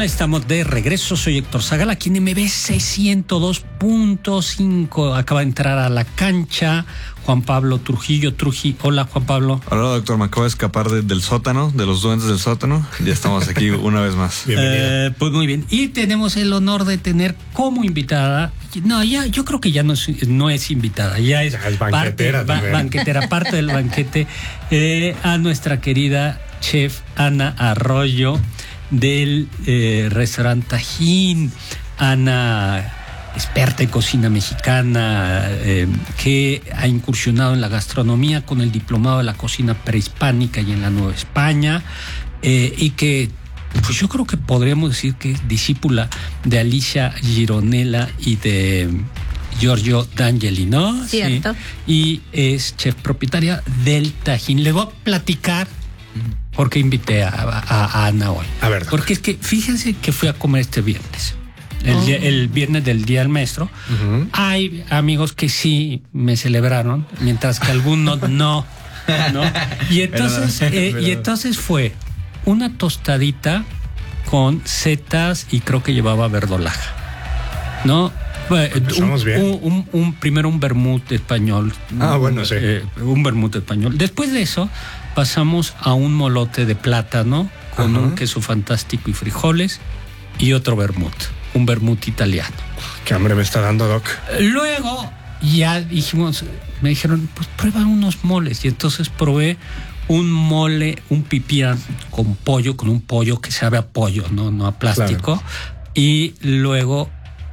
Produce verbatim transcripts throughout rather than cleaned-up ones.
Hola, estamos de regreso. Soy Héctor Zagala, aquí en M B C ciento dos punto cinco. Acaba de entrar a la cancha Juan Pablo Trujillo. Truji, hola Juan Pablo. Hola doctor, me acabo de escapar de, del sótano, de los duendes del sótano. Ya estamos aquí una vez más. Bienvenido. Eh, pues muy bien. Y tenemos el honor de tener como invitada, no, ya yo creo que ya no es, no es invitada, ya es, ya es banquetera, parte, ba, banquetera, parte del banquete, eh, a nuestra querida chef Ana Arroyo del eh, restaurante Tajín. Ana, experta en cocina mexicana, eh, que ha incursionado en la gastronomía con el diplomado de la cocina prehispánica y en la Nueva España, eh, y que pues yo creo que podríamos decir que es discípula de Alicia Gironella y de Giorgio D'Angeli, ¿no? Cierto. Sí. Y es chef propietaria del Tajín. Le voy a platicar porque invité a, a, a Ana hoy. A ver. Porque es que fíjense que fui a comer este viernes. El, oh. día, el viernes del Día del Maestro. Uh-huh. Hay amigos que sí me celebraron, mientras que algunos no. ¿no? Y entonces, eh, y entonces fue una tostadita con setas y creo que llevaba verdolaga, ¿no? Empezamos un, bien. Un, un, un, primero un vermut español. Ah, bueno, sí. Eh, un vermut español. Después de eso pasamos a un molote de plátano con uh-huh. un queso fantástico y frijoles y otro vermut, un vermut italiano. Qué hambre me está dando, Doc. Luego ya dijimos, me dijeron, pues prueba unos moles, y entonces probé un mole, un pipián con pollo, con un pollo que sabe a pollo, no, no a plástico, claro. Y luego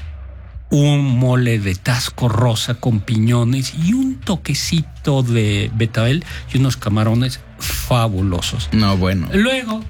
un mole de tasco rosa con piñones y un toquecito de betabel y unos camarones fabulosos. No, bueno. Luego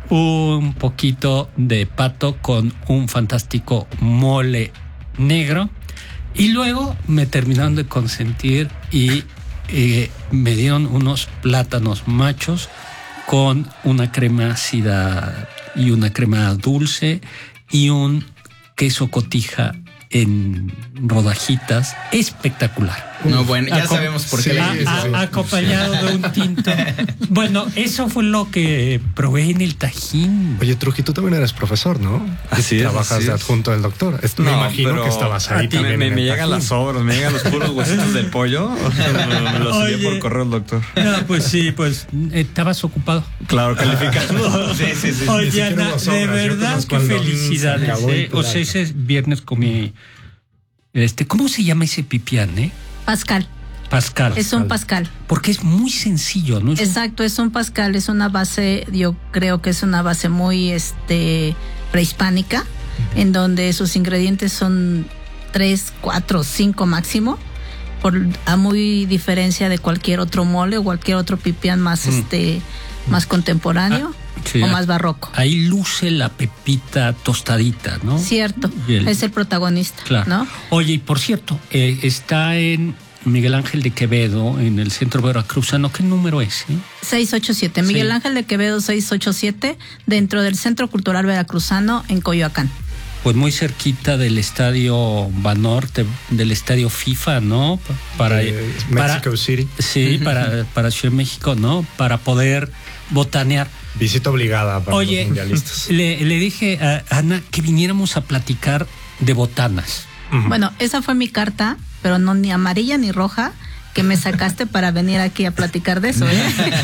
un poquito de pato con un fantástico mole negro, y luego me terminaron de consentir y eh, me dieron unos plátanos machos con una crema ácida y una crema dulce y un queso cotija en rodajitas, espectacular. No, bueno, ya Acom- sabemos por qué. Sí, le a, dices a, acompañado de un tinto. Bueno, eso fue lo que probé en el Tajín. Oye, Truji, tú también eres profesor, ¿no? Así es. Trabajas así de es. adjunto del doctor. No, me imagino que estabas ahí ti también. Me, en me el llegan Tajín. las sobras, me llegan los puros huesitos del pollo. Me los envié por correo el doctor. No, pues sí, pues estabas ocupado. Claro, calificando. Sí, sí, sí. Oye, Ana, de verdad que felicidades. Eh. O sea, ese viernes comí. Este, ¿cómo se llama ese pipián, eh? Pascal. Pascal. Es un Pascal. Porque es muy sencillo, ¿no? Es Exacto, es un Pascal, es una base, yo creo que es una base muy este prehispánica, uh-huh. en donde sus ingredientes son tres, cuatro, cinco máximo, por a muy diferencia de cualquier otro mole o cualquier otro pipián más mm. este más contemporáneo. Ah. Sí, o más barroco. Ahí luce la pepita tostadita, ¿no? Cierto, el, es el protagonista, claro. ¿no? Oye, y por cierto, eh, está en Miguel Ángel de Quevedo, en el centro veracruzano. ¿Qué número es? Eh? seiscientos ochenta y siete, Miguel sí. Ángel de Quevedo seiscientos ochenta y siete, dentro del Centro Cultural Veracruzano en Coyoacán. Pues muy cerquita del estadio Banorte, del estadio FIFA, ¿no? Para eh, para, Mexico City. Sí, para, para Ciudad de México, ¿no? Para poder botanear. Visita obligada para Oye, los mundialistas. Le, le dije a Ana que viniéramos a platicar de botanas. Uh-huh. Bueno, esa fue mi carta, pero no ni amarilla ni roja, que me sacaste para venir aquí a platicar de eso,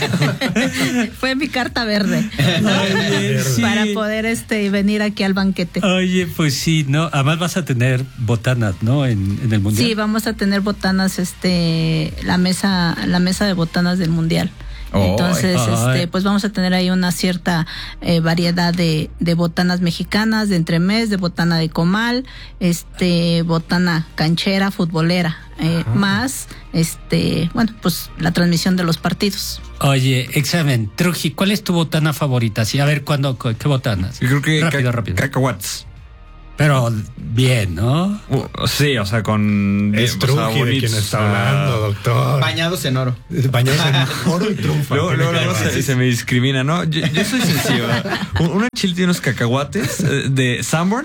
¿eh? Fue mi carta verde, ¿no? Oye, sí. Para poder este venir aquí al banquete. Oye, pues sí, ¿no? Además vas a tener botanas, ¿no? En, en el mundial. Sí, vamos a tener botanas, este, la mesa, la mesa de botanas del mundial. Oh, Entonces, oh, este, pues vamos a tener ahí una cierta eh, variedad de, de botanas mexicanas, de entremés, de botana de comal, este, botana canchera, futbolera, eh, más, este, bueno, pues la transmisión de los partidos. Oye, examen, Truji, ¿cuál es tu botana favorita? Sí, a ver, ¿cuándo, qué botanas? Yo creo que rápido, ca- rápido. Cacahuates. Pero bien, ¿no? Uh, sí, o sea, con... Es Truji de quien está hablando, doctor. Bañados en oro. Bañados en oro y trunfa. Luego, luego, luego se, se me discrimina, ¿no? Yo, yo soy sencillo. Una chile tiene unos cacahuates de Sanborns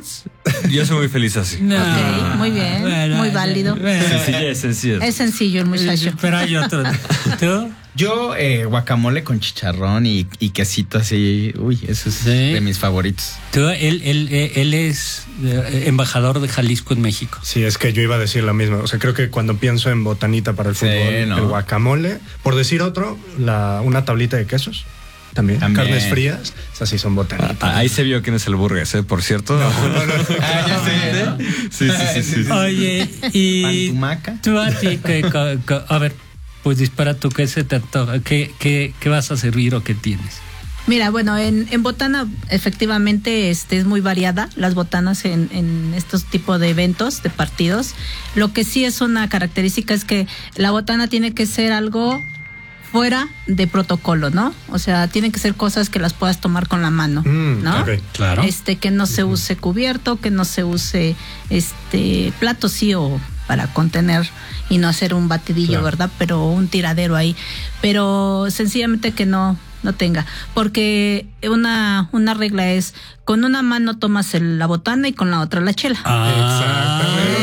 Yo soy muy feliz así. No. Ok, muy bien, bueno, muy válido. Sencillez, sencillez. Es sencillo el muchacho. Pero hay otro. ¿Tú? Yo, eh, guacamole con chicharrón y, y quesito así. Uy, eso es ¿sí? de mis favoritos. Tú, él, él, él es embajador de Jalisco en México. Sí, es que yo iba a decir lo mismo. O sea, creo que cuando pienso en botanita para el fútbol, sí, no. el guacamole, por decir otro, la, una tablita de quesos. También. También. Carnes frías, esas sí son botanitas. Ah, ahí se vio quién es el Burgues, ¿eh? Por cierto. No, no, no. Ah, ya sé, ¿no? Sí, sí, sí, sí, sí. Oye, y Pantumaca. Tú a ti, que, que, que, a ver, pues dispara tú, ¿qué se te antoja? ¿Qué, qué, qué vas a servir o qué tienes? Mira, bueno, en, en botana efectivamente este, es muy variada las botanas en, en estos tipos de eventos, de partidos. Lo que sí es una característica es que la botana tiene que ser algo fuera de protocolo, ¿no? O sea, tienen que ser cosas que las puedas tomar con la mano, mm, ¿no? Okay. Claro. Este, que no se use cubierto, que no se use este plato, sí, o para contener y no hacer un batidillo, claro. ¿verdad? Pero un tiradero ahí. Pero sencillamente que no, no tenga. Porque una, una regla es, con una mano tomas el, la botana y con la otra la chela. Ah,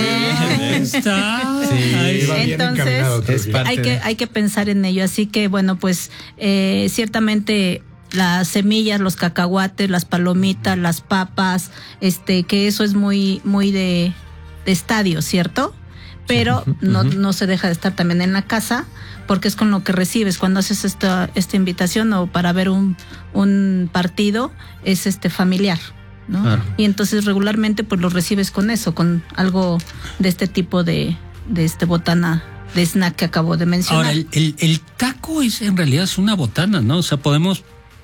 está. Sí, entonces hay que, hay que pensar en ello. Así que bueno, pues eh, ciertamente las semillas, los cacahuates, las palomitas, las papas, este, que eso es muy, muy de, de estadio, ¿cierto? Pero uh-huh. no, no se deja de estar también en la casa, porque es con lo que recibes cuando haces esta, esta invitación o para ver un, un partido, es este familiar, ¿no? Claro. Y entonces regularmente pues lo recibes con eso, con algo de este tipo de, de este botana, de snack que acabo de mencionar. Ahora, el, el, el taco es en realidad es una botana, ¿no? O sea, podemos...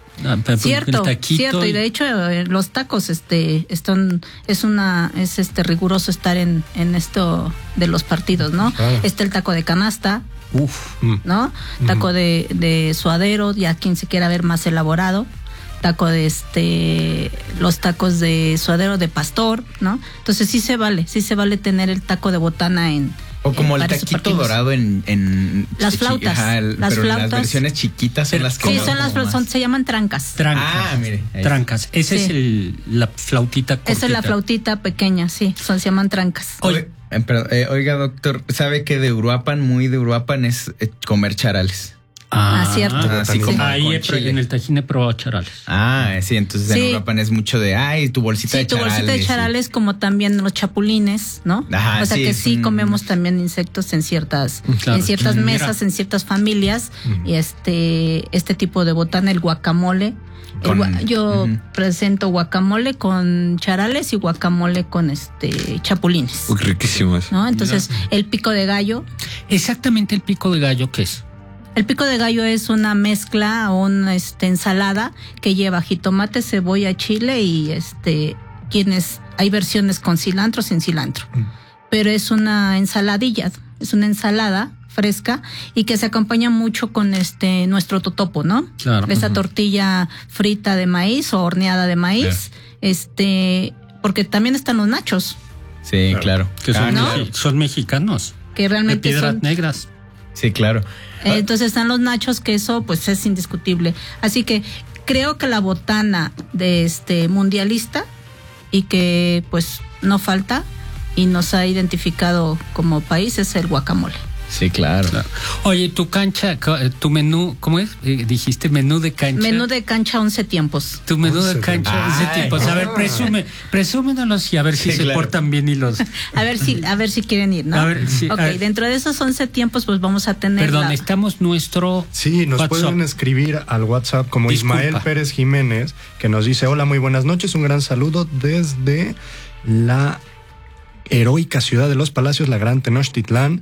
Cierto, cierto, y de hecho los tacos este están es una es este riguroso estar en en esto de los partidos, ¿no? Claro. Está el taco de canasta, uf, ¿no? Mm. Taco de de suadero, ya quien se quiera ver más elaborado. Taco de este los tacos de suadero de pastor, ¿no? Entonces sí se vale, sí se vale tener el taco de botana en o como el taquito dorado en, en las flautas, ajá, el, las pero flautas. Las versiones chiquitas son las que sí, son las son, se llaman trancas. Trancas. Ah, mire, trancas. Ese sí. es el la flautita cortita. Esa es la flautita pequeña, sí, son se llaman trancas. Oye, eh, pero, eh, oiga, doctor, ¿sabe que de Uruapan, muy de Uruapan es eh, comer charales? Ah, cierto. Así como ahí en el Tajín he probado charales. Ah, sí, entonces sí. en Uruapan es mucho de, ay, tu bolsita sí, de charales. Sí, tu bolsita de charales, sí. como también los chapulines, ¿no? Ajá, o sea sí, que sí un... comemos también insectos en ciertas, claro. en ciertas Mira. mesas, en ciertas familias, uh-huh. y este, este tipo de botana, el guacamole. Con, el gua- yo uh-huh. presento guacamole con charales y guacamole con este chapulines. Uy, riquísimos. ¿No? Entonces, Mira. el pico de gallo. Exactamente el pico de gallo, ¿qué es? El pico de gallo es una mezcla o una este, ensalada que lleva jitomate, cebolla, chile y este quienes hay versiones con cilantro, sin cilantro. Mm. Pero es una ensaladilla, es una ensalada fresca y que se acompaña mucho con este nuestro totopo, ¿no? Claro. Esa uh-huh. tortilla frita de maíz o horneada de maíz, claro. este, porque también están los nachos. Sí, claro. Que son, ¿no? son mexicanos. Que realmente de piedras son negras. Sí, claro. Entonces están los nachos, que eso pues es indiscutible. Así que creo que la botana de este mundialista y que pues no falta y nos ha identificado como país es el guacamole. Sí, claro. claro. Oye, tu cancha, tu menú, ¿cómo es? Eh, dijiste menú de cancha. Menú de cancha once tiempos. Tu menú de cancha once tiempos. A ver, presume, presúmenos y a ver si sí, se claro. portan bien y los. A ver si, a ver si quieren ir, ¿no? A ver, sí. Ok, a ver. Dentro de esos once tiempos, pues vamos a tener. Perdón, la... necesitamos nuestro. Sí, nos WhatsApp. Pueden escribir al WhatsApp como Disculpa. Ismael Pérez Jiménez, que nos dice: hola, muy buenas noches, un gran saludo desde la heroica ciudad de los Palacios, la Gran Tenochtitlán.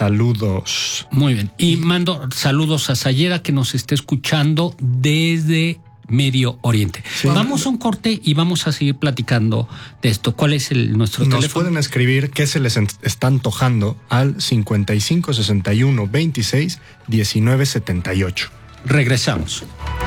Saludos. Muy bien. Y mando saludos a Sayera, que nos está escuchando desde Medio Oriente. Sí. Vamos a un corte y vamos a seguir platicando de esto. ¿Cuál es el nuestro nos teléfono? Pueden escribir qué se les está antojando al cincuenta y cinco sesenta y uno veintiséis diecinueve setenta y ocho. Regresamos.